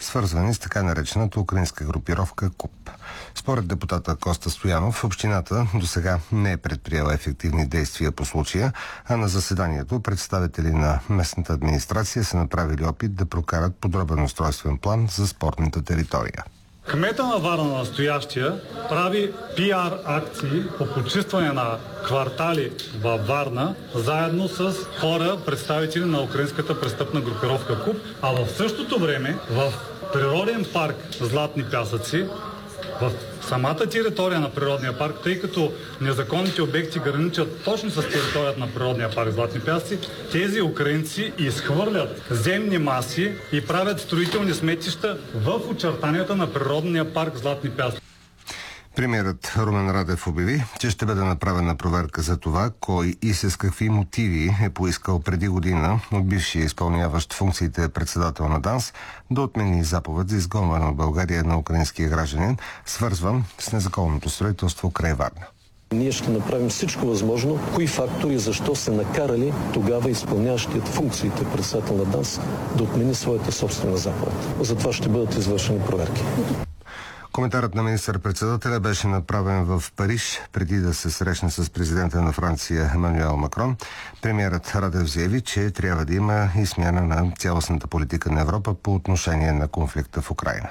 свързвани с така наречената украинска групировка КУП. Според депутата Коста Стоянов, общината досега не е предприела ефективни действия по случая, а на заседанието представители на местната администрация са направили опит да прокарат подробен устройствен план за спортната територия. Кмета на Варна, настоящия, прави пиар акции по почистване на квартали във Варна, заедно с хора, представители на украинската престъпна групировка КУП, а в същото време в природен парк Златни пясъци, в самата територия на природния парк, тъй като незаконните обекти граничат точно с територията на природния парк Златни пясъци, тези украинци изхвърлят земни маси и правят строителни сметища в очертанията на природния парк Златни пясъци. Премиерът Румен Радев обяви, че ще бъде направена проверка за това, кой и с какви мотиви е поискал преди година от бившия изпълняващ функциите председател на ДАНС да отмени заповед за изгонване от България на украинския гражданин, свързван с незаконното строителство край Варна. Ние ще направим всичко възможно, кои фактори и защо се накарали тогава изпълняващият функциите председател на ДАНС да отмени своята собствена заповед. Затова ще бъдат извършени проверки. Коментарът на министър-председателя беше направен в Париж преди да се срещне с президента на Франция Емануел Макрон. Премиерът Радев заяви, че трябва да има и смяна на цялостната политика на Европа по отношение на конфликта в Украйна.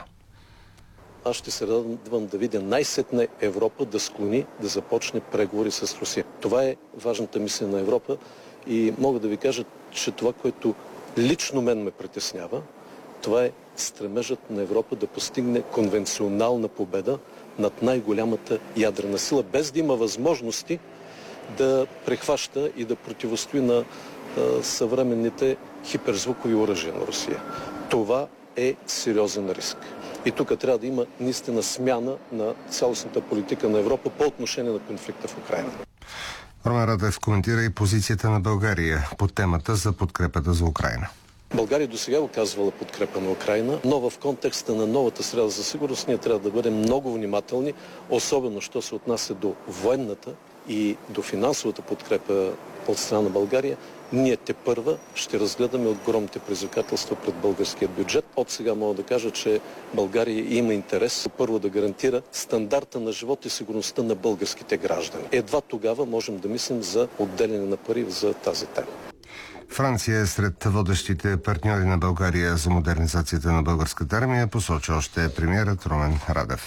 Аз ще се радвам да видя най-сетне Европа да склони да започне преговори с Русия. Това е важната мисия на Европа и мога да ви кажа, че това, което лично мен ме притеснява, това е стремежът на Европа да постигне конвенционална победа над най-голямата ядрена сила, без да има възможности да прехваща и да противостои на съвременните хиперзвукови оръжия на Русия. Това е сериозен риск. И тук трябва да има наистина смяна на цялостната политика на Европа по отношение на конфликта в Украйна. Румен Радев коментира и позицията на България по темата за подкрепата за Украйна. България досега оказвала подкрепа на Украйна, но в контекста на новата среда за сигурност ние трябва да бъдем много внимателни, особено що се отнася до военната и до финансовата подкрепа от страна на България. Ние тепърва ще разгледаме огромните предизвикателства пред българския бюджет. От сега мога да кажа, че България има интерес първо да гарантира стандарта на живот и сигурността на българските граждани. Едва тогава можем да мислим за отделяне на пари за тази тема. Франция е сред водещите партньори на България за модернизацията на българската армия, посочи още премиерът Румен Радев.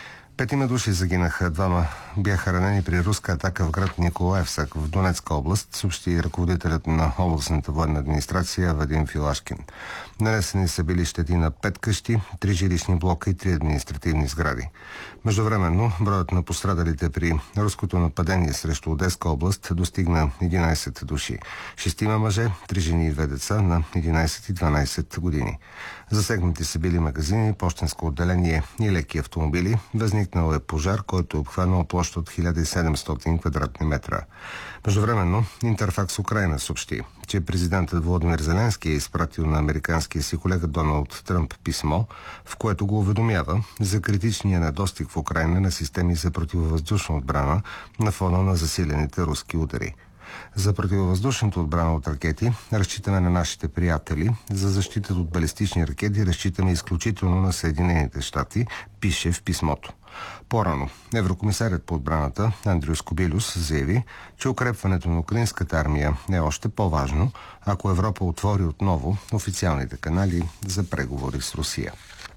5 души загинаха, 2 бяха ранени при руска атака в град Николаевск в Донецка област, съобщи ръководителят на областната военна администрация Вадим Филашкин. Нанесени са били щети на 5 къщи, 3 жилищни блока и 3 административни сгради. Междувременно, броят на пострадалите при руското нападение срещу Одеска област достигна 11 души. 6 мъже, 3 жени и 2 деца на 11 и 12 години. Засегнати са били магазини, пощенско отделение и леки автомобили. Възникнал е пожар, който е обхванал площ от 1700 квадратни метра. Междувременно, Интерфакс Украйна съобщи, че президентът Володимир Зеленски е изпратил на американския си колега Доналд Тръмп писмо, в което го уведомява за критичния недостиг в Украйна на системи за противовъздушна отбрана на фона на засилените руски удари. За противовъздушната отбрана от ракети разчитаме на нашите приятели. За защита от балистични ракети разчитаме изключително на Съединените щати, пише в писмото. По-рано еврокомисарят по отбраната Андрюс Кобилюс заяви, че укрепването на украинската армия е още по-важно, ако Европа отвори отново официалните канали за преговори с Русия.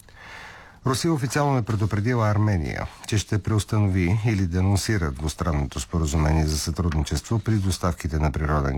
Русия официално е предупредила Армения, че ще преустанови или денонсира двустранното споразумение за сътрудничество при доставките на природен